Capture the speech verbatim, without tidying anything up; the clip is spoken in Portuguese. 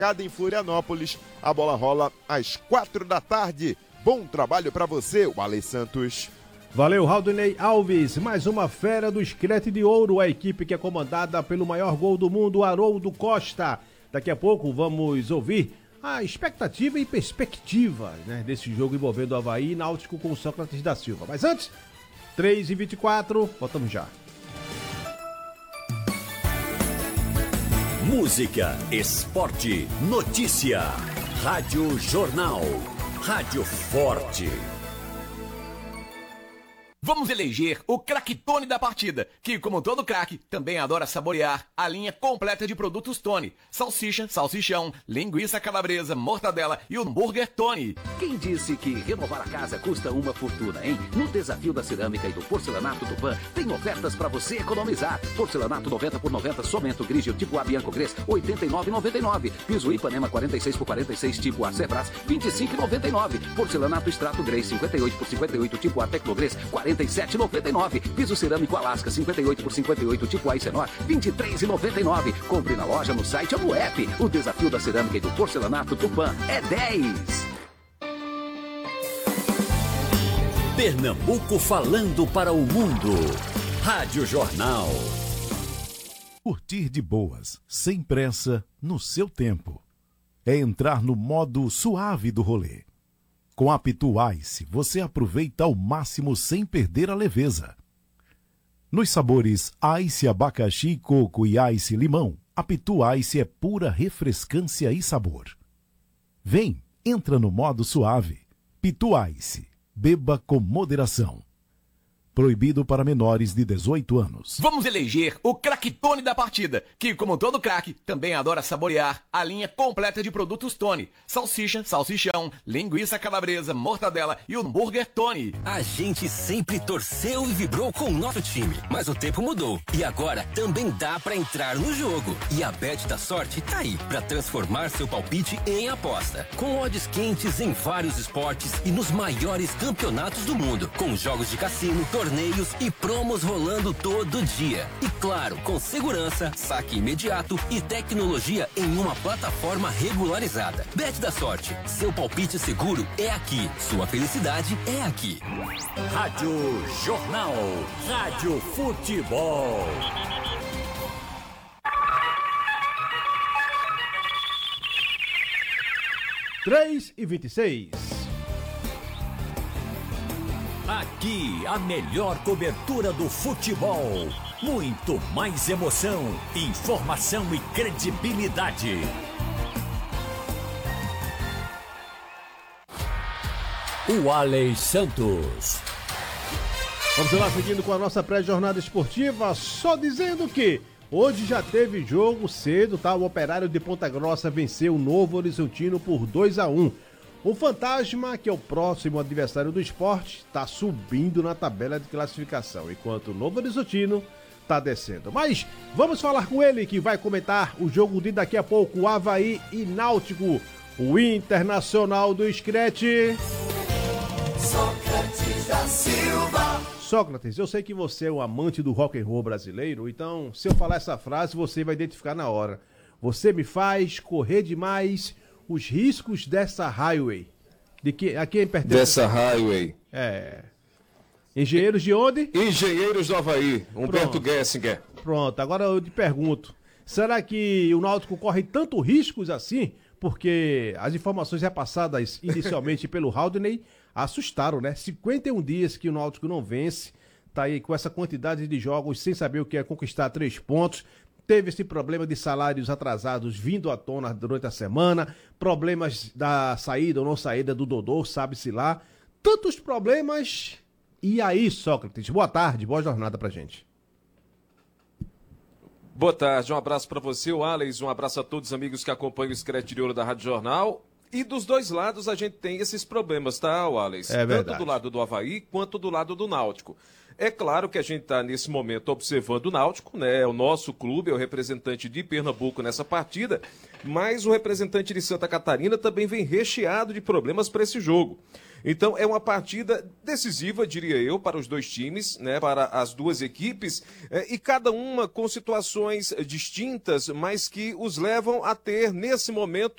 em Florianópolis. A bola rola às quatro da tarde. Bom trabalho para você, Wally Santos. Valeu, Raudinei Alves. Mais uma fera do Screte de Ouro, a equipe que é comandada pelo maior gol do mundo, Haroldo Costa. Daqui a pouco vamos ouvir a expectativa e perspectiva, né, desse jogo envolvendo o Avaí e Náutico com o Sócrates da Silva. Mas antes, três e vinte e quatro, voltamos já. Música, esporte, notícia. Rádio Jornal. Rádio Forte. Vamos eleger o craquetone da partida, que, como todo craque, também adora saborear a linha completa de produtos Tony. Salsicha, salsichão, linguiça calabresa, mortadela e hambúrguer Tony. Quem disse que renovar a casa custa uma fortuna, hein? No Desafio da Cerâmica e do Porcelanato Tupã, tem ofertas para você economizar. Porcelanato noventa por noventa, somente o Grigio tipo A Bianco Gres, oitenta e nove reais e noventa e nove centavos. Piso Ipanema quarenta e seis por quarenta e seis tipo A Sebras, vinte e cinco reais e noventa e nove centavos. Porcelanato Extrato Grey cinquenta e oito por cinquenta e oito tipo A Tecnogres, quarenta e sete reais e noventa e nove centavos. Piso Cerâmico Alasca cinquenta e oito por cinquenta e oito tipo A Icenor, vinte e três reais e noventa e nove centavos. Compre na loja, no site ou no app. O Desafio da Cerâmica e do Porcelanato Tupã é dez. Pernambuco falando para o mundo. Rádio Jornal. Curtir de boas, sem pressa, no seu tempo. É entrar no modo suave do rolê. Com a Pitu Ice, você aproveita ao máximo sem perder a leveza. Nos sabores Ice abacaxi, coco e Ice limão, a Pitu Ice é pura refrescância e sabor. Vem, entra no modo suave. Pitu Ice, beba com moderação. Proibido para menores de dezoito anos. Vamos eleger o craquetone da partida, que, como todo craque, também adora saborear a linha completa de produtos Tony. Salsicha, salsichão, linguiça calabresa, mortadela e hambúrguer Tony. A gente sempre torceu e vibrou com o nosso time, mas o tempo mudou. E agora também dá pra entrar no jogo. E a Bet da Sorte tá aí pra transformar seu palpite em aposta. Com odds quentes em vários esportes e nos maiores campeonatos do mundo. Com jogos de cassino, torneios e promos rolando todo dia. E claro, com segurança, saque imediato e tecnologia em uma plataforma regularizada. Bet da Sorte, seu palpite seguro é aqui. Sua felicidade é aqui. Rádio Jornal. Rádio Futebol. três e vinte e seis. Aqui, a melhor cobertura do futebol. Muito mais emoção, informação e credibilidade. O Wally Santos. Vamos lá, seguindo com a nossa pré-jornada esportiva, só dizendo que hoje já teve jogo cedo, tá? O Operário de Ponta Grossa venceu o Novo Horizontino por dois a um. O Fantasma, que é o próximo adversário do Sport, está subindo na tabela de classificação, enquanto o Novo Horizontino está descendo. Mas vamos falar com ele, que vai comentar o jogo de daqui a pouco, Avaí e Náutico, o Internacional do Screte. Sócrates da Silva. Sócrates, eu sei que você é um amante do rock and roll brasileiro, então se eu falar essa frase, você vai identificar na hora. Você me faz correr demais. Os riscos dessa highway. De que, a quem pertence? Dessa highway. É. Engenheiros de onde? Engenheiros do Havaí. Humberto Gessinger. Pronto, agora eu te pergunto. Será que o Náutico corre tanto riscos assim? Porque as informações repassadas inicialmente pelo Haldney assustaram, né? cinquenta e um dias que o Náutico não vence. Tá aí com essa quantidade de jogos sem saber o que é conquistar três pontos. Teve esse problema de salários atrasados vindo à tona durante a semana, problemas da saída ou não saída do Dodô, sabe-se lá. Tantos problemas. E aí, Sócrates, boa tarde, boa jornada pra gente. Boa tarde, um abraço para você, o Alex, um abraço a todos os amigos que acompanham o Screte de Ouro da Rádio Jornal. E dos dois lados a gente tem esses problemas, tá, Alex? É verdade. Tanto do lado do Havaí quanto do lado do Náutico. É claro que a gente está, nesse momento, observando o Náutico, né? É o nosso clube, é o representante de Pernambuco nessa partida, mas o representante de Santa Catarina também vem recheado de problemas para esse jogo. Então, é uma partida decisiva, diria eu, para os dois times, né? Para as duas equipes, é, e cada uma com situações distintas, mas que os levam a ter, nesse momento,